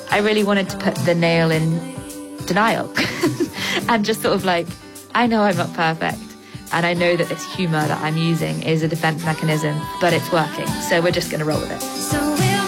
I really wanted to put the nail in denial and just sort of like, I know I'm not perfect. And I know that this humour that I'm using is a defence mechanism, but it's working. So we're just going to roll with it.